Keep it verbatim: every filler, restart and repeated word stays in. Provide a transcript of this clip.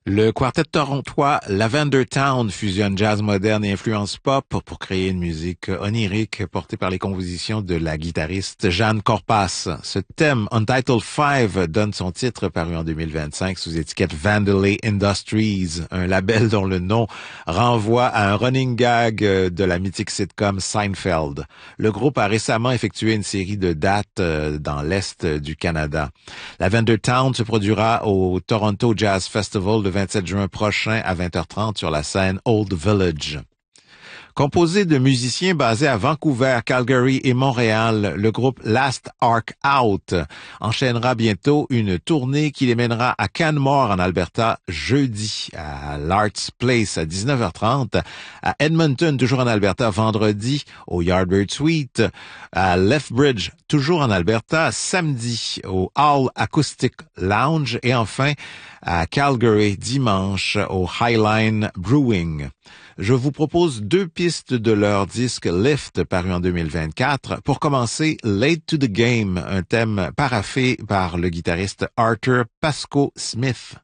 Le quartet torontois Lavender Town fusionne jazz moderne et influence pop pour créer une musique onirique portée par les compositions de la guitariste Jeanne Corpas. Ce thème, Untitled Five, donne son titre paru en deux mille vingt-cinq sous étiquette Vandelay Industries, un label dont le nom renvoie à un running gag de la mythique sitcom Seinfeld. Le groupe a récemment effectué une série de dates dans l'Est du Canada. Lavender Town se produira au Toronto Jazz Festival le vingt-sept juin prochain à vingt heures trente sur la scène Old Village. Composé de musiciens basés à Vancouver, Calgary et Montréal, le groupe Last Arc Out enchaînera bientôt une tournée qui les mènera à Canmore en Alberta jeudi, à l'Arts Place à dix-neuf heures trente, à Edmonton, toujours en Alberta, vendredi au Yardbird Suite, à Lethbridge, toujours en Alberta, samedi au Hall Acoustic Lounge et enfin à Calgary, dimanche au Highline Brewing. Je vous propose deux pistes de leur disque Lift paru en deux mille vingt-quatre. Pour commencer, Late to the Game, un thème paraphé par le guitariste Arthur Pasco Smith.